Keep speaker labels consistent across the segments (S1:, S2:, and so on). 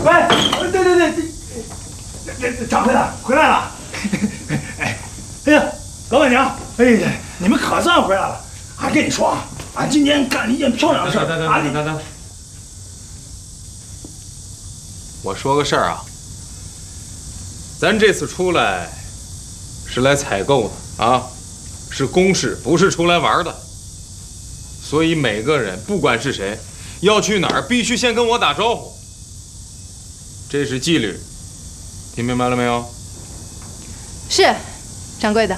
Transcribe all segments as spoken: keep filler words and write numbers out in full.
S1: 喂，对对对，这这掌柜的回来了。哎，哎呀，老板娘，哎呀，你们可算回来了。俺跟你说啊，俺今天干了一件漂亮的事儿。等等等等等，
S2: 我说个事儿啊，咱这次出来是来采购的啊，是公事，不是出来玩的。所以每个人不管是谁，要去哪儿必须先跟我打招呼，这是纪律，听明白了没有？
S3: 是，掌柜的。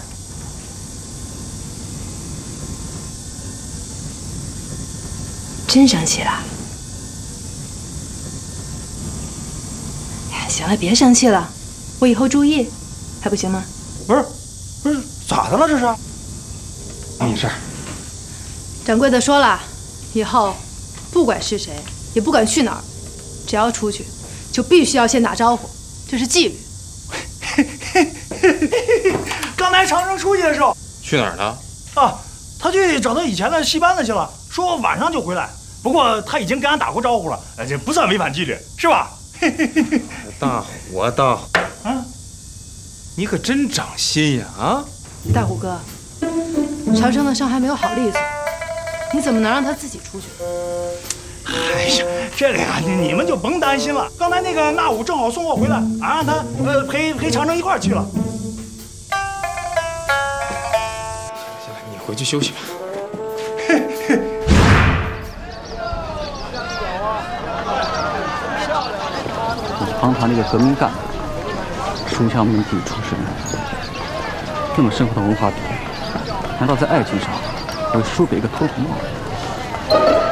S3: 真生气了？哎呀，行了，别生气了，我以后注意，还不行吗？
S1: 不是，不是，咋的了这是？
S2: 没事。
S3: 掌柜的说了，以后不管是谁，也不管去哪儿，只要出去，就必须要先打招呼，这是纪律。
S1: 刚才长生出去的时候，
S2: 去哪儿了？
S1: 啊，他去找他以前的戏班子去了，说晚上就回来。不过他已经跟俺打过招呼了，这不算违反纪律，是吧？
S2: 大虎啊，大虎，
S1: 啊，
S2: 你可真长心呀！啊，
S3: 大虎哥，长生的伤还没有好利索，你怎么能让他自己出去？
S1: 哎呀，这个呀，你们就甭担心了。刚才那个纳武正好送货回来，俺让他呃陪陪长生一块儿去了。
S2: 行了，你回去休息吧。
S4: 我是方塘那个革命干部，书香门第出身，这么深厚的文化底蕴，难道在爱情上会输给一个偷土帽？